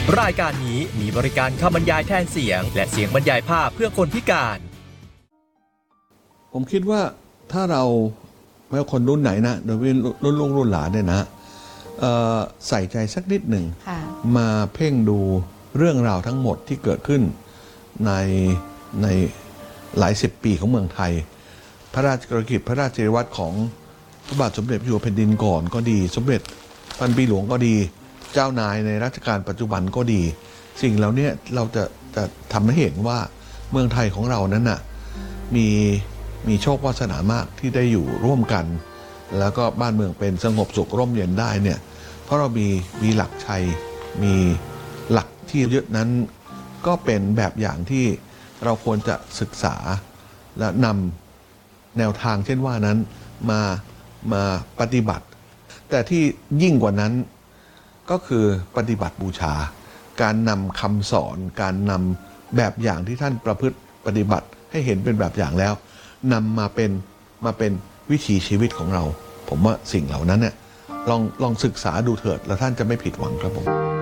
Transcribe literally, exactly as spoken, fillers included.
รายการนี้มีบริการคำบรรยายแทนเสียงและเสียงบรรยายภาพเพื่อคนพิการผมคิดว่าถ้าเราไม่ว่าคนรุ่นไหนนะโดยรุ่นลูกรุ่นหลานเนี่ยนะใส่ใจสักนิดหนึ่งมาเพ่งดูเรื่องราวทั้งหมดที่เกิดขึ้นในในหลายสิบปีของเมืองไทยพระราชกฤษพระราชจริยวัตรของพระบาทสมเด็จพระเจ้าอยู่หัวแผ่นดินก่อนก็ดีสมเด็จพันปีหลวงก็ดีเจ้านายในรัชกาลปัจจุบันก็ดีสิ่งเหล่านี้เราจะจะทำให้เห็นว่าเมืองไทยของเรานั้นน่ะมีมีโชควาสนามากที่ได้อยู่ร่วมกันแล้วก็บ้านเมืองเป็นสงบสุขร่มเย็นได้เนี่ยเพราะเรามีมีหลักชัยมีหลักที่ยึดนั้นก็เป็นแบบอย่างที่เราควรจะศึกษาและนำแนวทางเช่นว่านั้นมามาปฏิบัติแต่ที่ยิ่งกว่านั้นก็คือปฏิบัติบูชาการนำคำสอนการนำแบบอย่างที่ท่านประพฤติปฏิบัติให้เห็นเป็นแบบอย่างแล้วนำมาเป็นมาเป็นวิถีชีวิตของเราผมว่าสิ่งเหล่านั้นเนี่ยลองลองศึกษาดูเถิดแล้วท่านจะไม่ผิดหวังครับผม